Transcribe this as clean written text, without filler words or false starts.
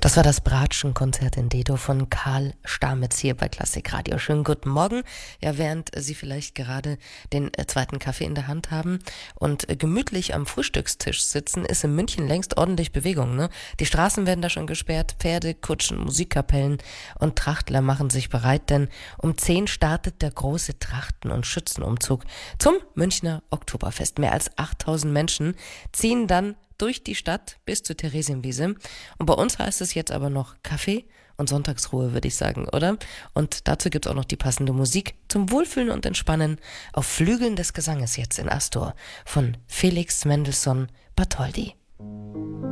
Das war das Bratschenkonzert in D-Dur von Karl Stamitz hier bei Klassikradio. Schönen guten Morgen. Ja, während Sie vielleicht gerade den zweiten Kaffee in der Hand haben und gemütlich am Frühstückstisch sitzen, ist in München längst ordentlich Bewegung, ne? Die Straßen werden da schon gesperrt, Pferde, Kutschen, Musikkapellen und Trachtler machen sich bereit, denn um 10 startet der große Trachten- und Schützenumzug zum Münchner Oktoberfest. Mehr als 8000 Menschen ziehen dann durch die Stadt bis zur Theresienwiese. Und bei uns heißt es jetzt aber noch Kaffee und Sonntagsruhe, würde ich sagen, oder? Und dazu gibt's auch noch die passende Musik zum Wohlfühlen und Entspannen auf Flügeln des Gesanges jetzt in Astor von Felix Mendelssohn Bartholdy.